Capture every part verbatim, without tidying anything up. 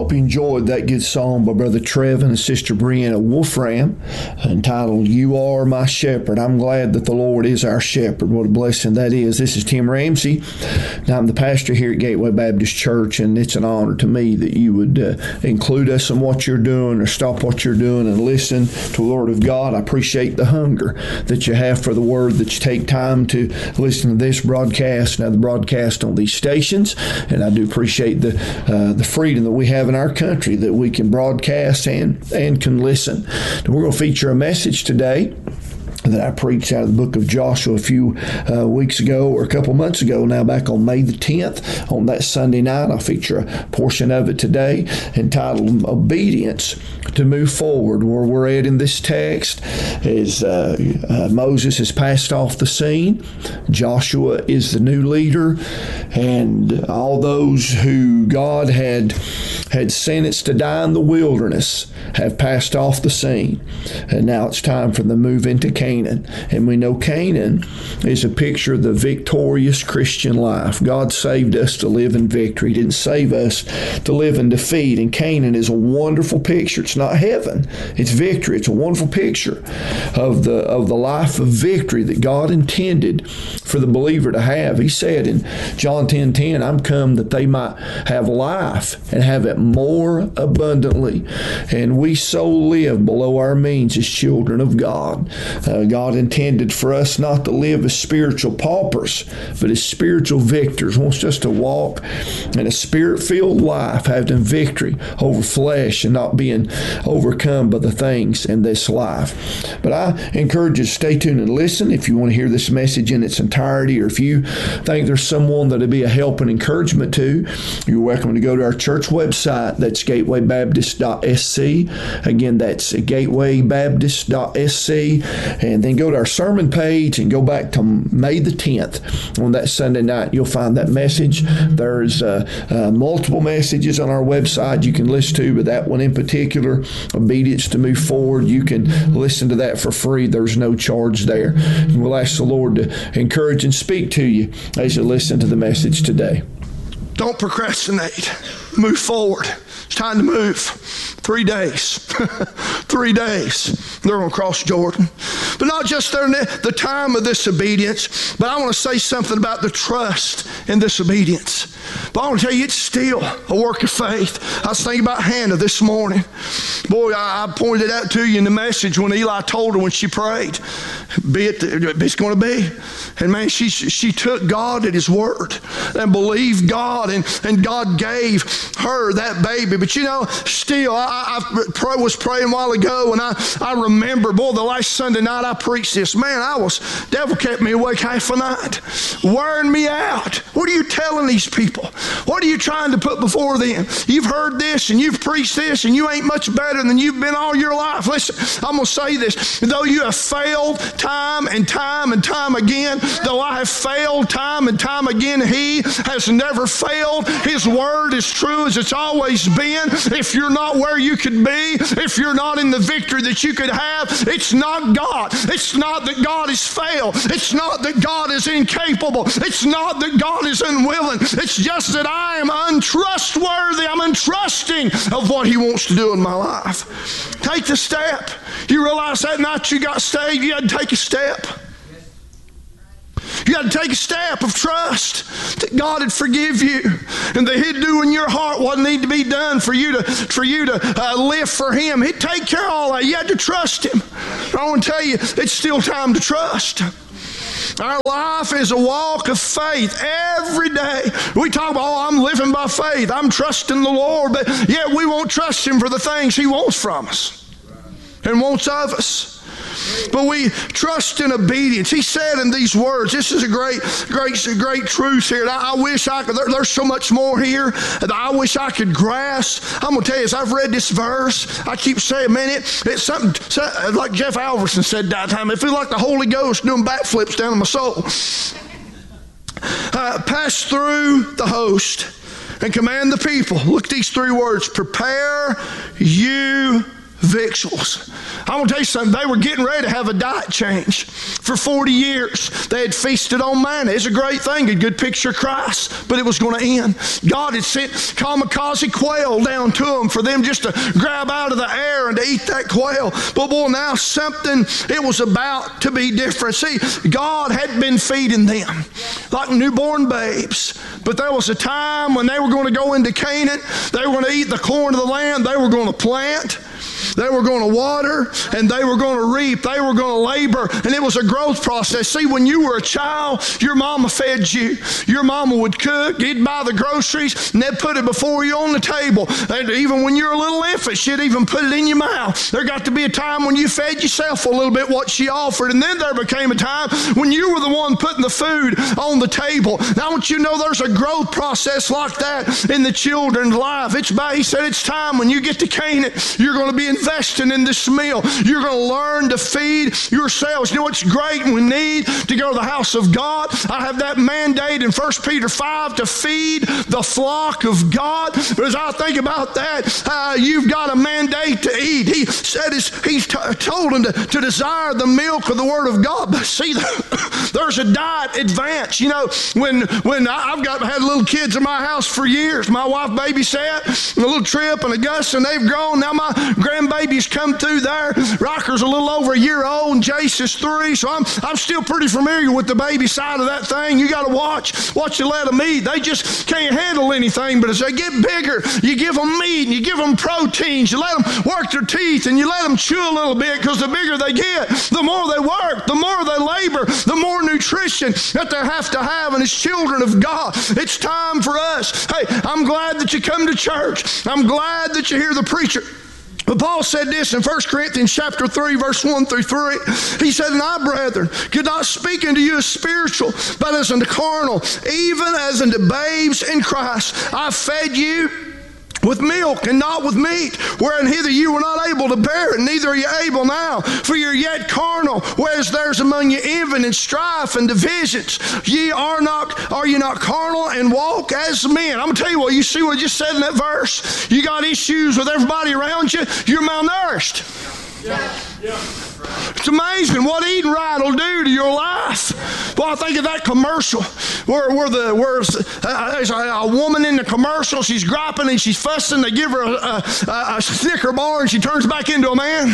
hope you enjoyed that good song by Brother Trevin and Sister Brianna Wolfram entitled, You Are My Shepherd. I'm glad that the Lord is our shepherd. What a blessing that is. This is Tim Ramsey. Now, I'm the pastor here at Gateway Baptist Church, and it's an honor to me that you would uh, include us in what you're doing or stop what you're doing and listen to the Word of God. I appreciate the hunger that you have for the Word, that you take time to listen to this broadcast, now the broadcast on these stations, and I do appreciate the uh, the freedom that we have in our country that we can broadcast and, and can listen. And we're going to feature a message today that I preached out of the book of Joshua a few uh, weeks ago, or a couple months ago now, back on May the tenth, on that Sunday night. I'll feature a portion of it today entitled Obedience to Move Forward. Where we're at in this text is uh, uh, Moses has passed off the scene. Joshua is the new leader, and all those who God had had sentenced to die in the wilderness have passed off the scene. And now it's time for them to move into Canaan. And we know Canaan is a picture of the victorious Christian life. God saved us to live in victory. He didn't save us to live in defeat. And Canaan is a wonderful picture. It's not heaven. It's victory. It's a wonderful picture of the of the life of victory that God intended for the believer to have. He said in John ten ten, I'm come that they might have life and have it more abundantly. And we so live below our means as children of God. Uh, God intended for us not to live as spiritual paupers, but as spiritual victors. He wants us to walk in a spirit-filled life, having victory over flesh and not being overcome by the things in this life. But I encourage you to stay tuned and listen if you want to hear this message in its entirety, or if you think there's someone that would be a help and encouragement to, you're welcome to go to our church website. That's gateway baptist dot s c. Again, that's gateway baptist dot s c. And then go to our sermon page and go back to May the tenth on that Sunday night. You'll find that message. There's uh, uh, multiple messages on our website you can listen to, but that one in particular, Obedience to Move Forward, you can listen to that for free. There's no charge there. And we'll ask the Lord to encourage and speak to you as you listen to the message today. Don't procrastinate. Move forward. It's time to move. Three days. Three days. They're going to cross Jordan. But not just during the time of this obedience, but I want to say something about the trust in this obedience. But I want to tell you, it's still a work of faith. I was thinking about Hannah this morning. Boy, I, I pointed out to you in the message when Eli told her when she prayed, be it, it's going to be. And man, she she took God at His word and believed God, and, and God gave her that baby. But you know, still, I, I was praying a while ago, and I, I remember, boy, the last Sunday night I preached this. Man, I was, devil kept me awake half a night, wearing me out. What are you telling these people? What are you trying to put before them? You've heard this, and you've preached this, and you ain't much better than you've been all your life. Listen, I'm going to say this. Though you have failed time and time and time again, though I have failed time and time again, He has never failed. His word is true as it's always been. If you're not where you could be, if you're not in the victory that you could have, it's not God. It's not that God has failed. It's not that God is incapable. It's not that God is unwilling. It's just that I am untrustworthy. I'm untrusting of what He wants to do in my life. Take the step. You realize that night you got saved, you had to take a step. You got to take a step of trust that God would forgive you, and that He'd do in your heart what need to be done for you to for you to uh, live for Him. He'd take care of all that. You had to trust Him. I want to tell you, it's still time to trust. Our life is a walk of faith every day. We talk about, oh, I'm living by faith. I'm trusting the Lord, but yet we won't trust Him for the things He wants from us and wants of us. But we trust in obedience. He said in these words, this is a great, great, great truth here. I, I wish I could, there, there's so much more here that I wish I could grasp. I'm going to tell you, as I've read this verse, I keep saying, man, it, it's something, like Jeff Alverson said that time, it feels like the Holy Ghost doing backflips down in my soul. Uh, pass through the host and command the people. Look at these three words. Prepare you victuals. I want to tell you something. They were getting ready to have a diet change. For forty years, they had feasted on manna. It's a great thing, a good picture of Christ, but it was going to end. God had sent kamikaze quail down to them for them just to grab out of the air and to eat that quail. But boy, now something, it was about to be different. See, God had been feeding them like newborn babes. But there was a time when they were going to go into Canaan. They were going to eat the corn of the land. They were going to plant. They were going to water, and they were going to reap. They were going to labor, and it was a growth process. See, when you were a child, your mama fed you. Your mama would cook. You'd buy the groceries, and they'd put it before you on the table. And even when you were a little infant, she'd even put it in your mouth. There got to be a time when you fed yourself a little bit what she offered, and then there became a time when you were the one putting the food on the table. Now, I want you to know there's a growth process like that in the children's life. It's by, he said, it's time when you get to Canaan, you're going to be investing in this meal. You're going to learn to feed yourselves. You know what's great? We need to go to the house of God. I have that mandate in First Peter five to feed the flock of God. But as I think about that, uh, you've got a mandate to eat. He said his, he's t- told them to, to desire the milk of the Word of God. But see, there's a diet advance. You know, when when I've got had little kids in my house for years, my wife babysat, and a little Trip and a Gus, and they've grown. Now my grandbabies come through there. Rocker's a little over a year old, and Jace is three, so I'm I'm still pretty familiar with the baby side of that thing. You got to watch what you let them eat. They just can't handle anything. But as they get bigger, you give them meat, and you give them proteins. You let them work their teeth, and you let them chew a little bit, because the bigger they get, the more they work, the more they labor, the more nutrition that they have to have. And as children of God, it's time for us. Hey, I'm glad that you come to church. I'm glad that you hear the preacher. But Paul said this in First Corinthians chapter three, verse one through three. He said, and I, brethren, could not speak unto you as spiritual, but as unto carnal, even as unto babes in Christ. I fed you with milk and not with meat, wherein hither you were not able to bear it, neither are you able now, for you're yet carnal, whereas there's among you envy and strife and divisions. Ye are not, are you not carnal, and walk as men? I'm going to tell you what, you see what I just said in that verse? You got issues with everybody around you, you're malnourished. Yeah. Yeah. It's amazing what eating right will do to your life. Well, I think of that commercial where, where, the, where uh, there's a, a woman in the commercial, she's griping and she's fussing. They give her a, a, a Snicker bar and she turns back into a man.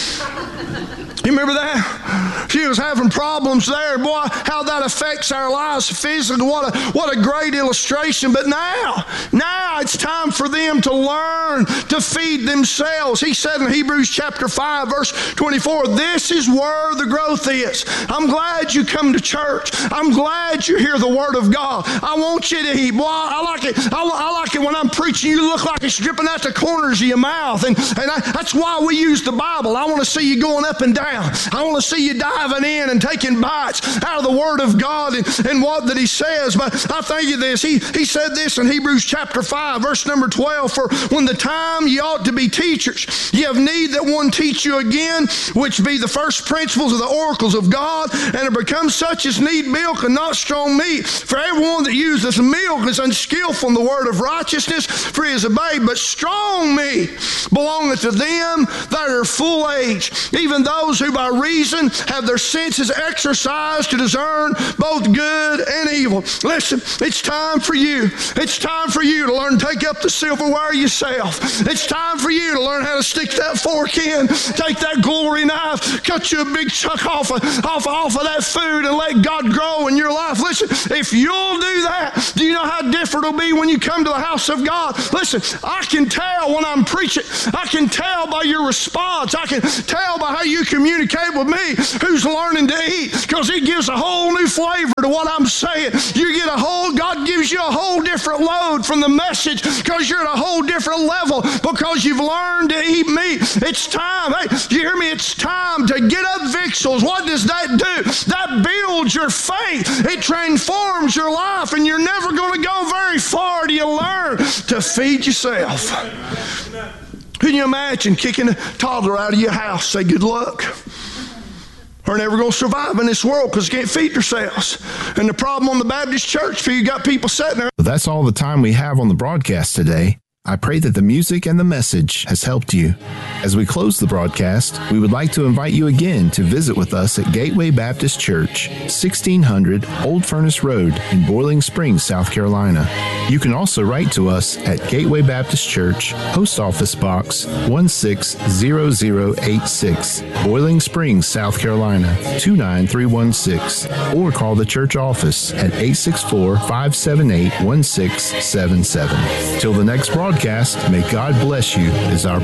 You remember that? She was having problems there. Boy, how that affects our lives physically. What a, what a great illustration. But now, now it's time for them to learn to feed themselves. He said in Hebrews chapter five, verse twenty-four, this is where the growth is. I'm glad you come to church. I'm glad you hear the Word of God. I want you to eat. Boy, I like it. I, I like it when I'm preaching. You look like it's dripping out the corners of your mouth. And, and I, that's why we use the Bible. I want to see you going up and down. I want to see you diving in and taking bites out of the Word of God and, and what that He says. But I think of this. He, he said this in Hebrews chapter five, verse number twelve, for when the time ye ought to be teachers, ye have need that one teach you again, which be the first principles of the oracles of God, and are become such as need milk and not strong meat. For everyone that useth milk is unskillful in the word of righteousness, for he is a babe. But strong meat belongeth to them that are full age, even those who by reason have their senses exercised to discern both good and evil. Listen, it's time for you. It's time for you to learn to take up the silverware yourself. It's time for you to learn how to stick that fork in, take that glory knife, cut you a big chunk off of, off, off of that food and let God grow in your life. Listen, if you'll do that, do you know how different it'll be when you come to the house of God? Listen, I can tell when I'm preaching. I can tell by your response. I can tell by how you communicate with me who's learning to eat, because it gives a whole new flavor to what I'm saying. You get a whole, God gives you a whole different load from the message, because you're at a whole different level, because you've learned to eat meat. It's time. Hey, you hear me? It's time to get up victuals. What does that do? That builds your faith. It transforms your life, and you're never going to go very far till you learn to feed yourself. Can you imagine kicking a toddler out of your house? Say good luck. They're never going to survive in this world because they can't feed themselves. And the problem on the Baptist church, you got people sitting there. That's all the time we have on the broadcast today. I pray that the music and the message has helped you. As we close the broadcast, we would like to invite you again to visit with us at Gateway Baptist Church, sixteen hundred Old Furnace Road in Boiling Springs, South Carolina. You can also write to us at Gateway Baptist Church, Post Office Box one six zero zero eight six, Boiling Springs, South Carolina two nine three one six, or call the church office at eight six four, five seven eight, one six seven seven. Till the next broadcast, may God bless you is our